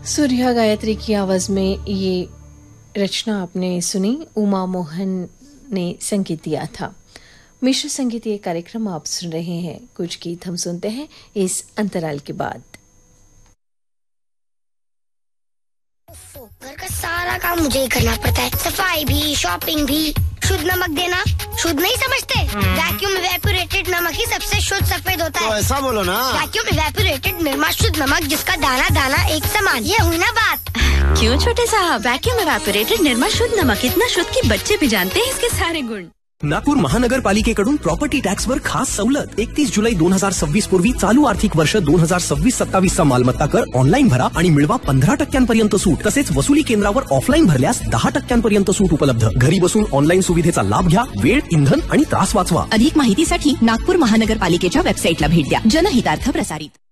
सूर्या गायत्री की आवाज में ये रचना आपने सुनी। उमा मोहन ने संगीत दिया था। मिश्र संगीत ये कार्यक्रम आप सुन रहे हैं। कुछ गीत हम सुनते हैं इस अंतराल के बाद। घर का सारा काम मुझे ही करना पड़ता है, सफाई भी, शॉपिंग भी। शुद्ध नमक देना शुद्ध नहीं समझते? वैक्यूम इवेपोरेटेड नमक ही सबसे शुद्ध सफेद होता है। तो ऐसा बोलो ना। वैक्यूम इवेपोरेटेड निर्मा शुद्ध नमक, जिसका दाना दाना एक समान। ये हुई ना बात। क्यों छोटे साहब, वैक्यूम इवेपोरेटेड निर्मा शुद्ध नमक इतना शुद्ध कि बच्चे भी जानते हैं इसके सारे गुण। नागपूर महानगरपालिकेकडून प्रॉपर्टी टॅक्सवर खास सवलत 31 जुलै 2026 पूर्वी चालू आर्थिक वर्ष 2026-27 चा मालमत्ता कर ऑनलाईन भरा आणि मिळवा 15% सूट। तसेच वसुली केंद्रावर ऑफलाईन भरल्यास 10% सूट उपलब्ध। घरी बसून ऑनलाईन सुविधेचा लाभ घ्या, वेळ, इंधन आणि त्रास वाचवा। अधिक माहितीसाठी नागपूर महानगरपालिकेच्या वेबसाईटला भेट द्या। जनहितार्थ प्रसारित।